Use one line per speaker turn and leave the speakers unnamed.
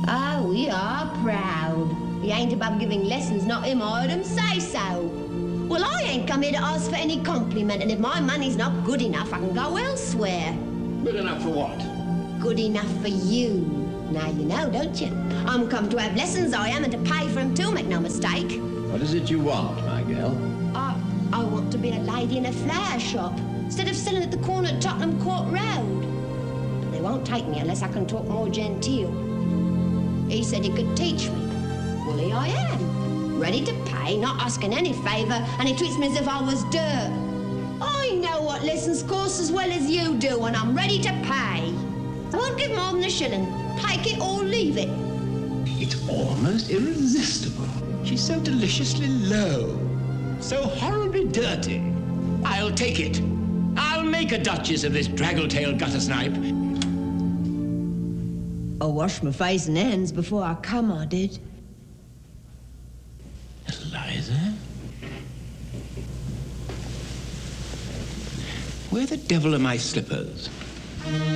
Oh, we are proud. He ain't above giving lessons, not him. I heard him say so. Well, I ain't come here to ask for any compliment, and if my money's not good enough, I can go elsewhere.
Good enough for what?
Good enough for you. Now you know, don't you? I'm come to have lessons, I am, and to pay for 'em too, make no mistake.
What is it you want, my girl?
I want to be a lady in a flower shop, instead of selling at the corner at Tottenham Court Road. But they won't take me unless I can talk more genteel. He said he could teach me. Well, here I am, ready to pay, not asking any favour, and he treats me as if I was dirt. I know what lessons cost as well as you do, and I'm ready to pay. I won't give more than a shilling. Take it or leave it.
It's almost irresistible. She's so deliciously low, so horribly dirty. I'll take it. I'll make a duchess of this draggle-tailed gutter-snipe.
I washed my face and hands before I come, I did.
Eliza? Where the devil are my slippers?